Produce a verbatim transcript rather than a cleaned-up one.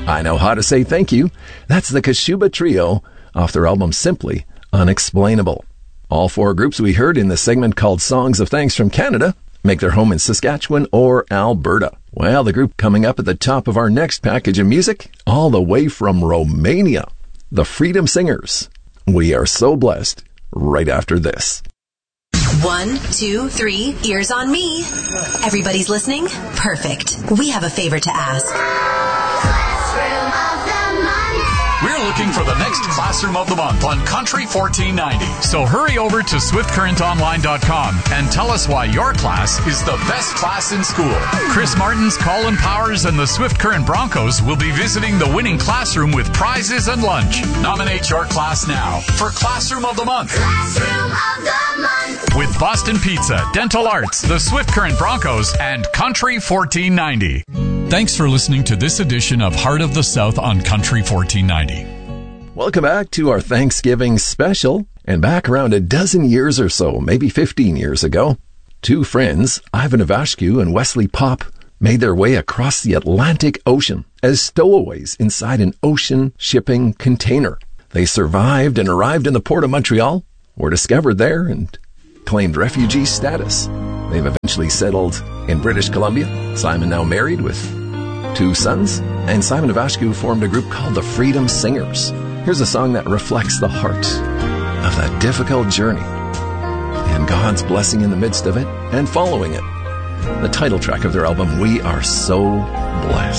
I Know How to Say Thank You. That's the Kashuba Trio off their album Simply Unexplainable. All four groups we heard in the segment called Songs of Thanks from Canada make their home in Saskatchewan or Alberta. Well, the group coming up at the top of our next package of music, all the way from Romania, the Freedom Singers. We are so blessed right after this. One, two, three, ears on me. Everybody's listening? Perfect. We have a favor to ask. We're looking for the next Classroom of the Month on Country fourteen ninety. So hurry over to swift current online dot com and tell us why your class is the best class in school. Chris Martins, Colin Powers, and the Swift Current Broncos will be visiting the winning classroom with prizes and lunch. Nominate your class now for Classroom of the Month. Classroom of the Month. With Boston Pizza, Dental Arts, the Swift Current Broncos, and Country fourteen ninety. Thanks for listening to this edition of Heart of the South on Country fourteen ninety. Welcome back to our Thanksgiving special. And back around a dozen years or so, maybe fifteen years ago, two friends, Ivan Ivashku and Wesley Pop, made their way across the Atlantic Ocean as stowaways inside an ocean shipping container. They survived and arrived in the port of Montreal, were discovered there, and claimed refugee status. They've eventually settled in British Columbia. Simon now married with two sons, and Simon Ivashku formed a group called the Freedom Singers. Here's a song that reflects the heart of that difficult journey and God's blessing in the midst of it and following it. The title track of their album, We Are So Blessed.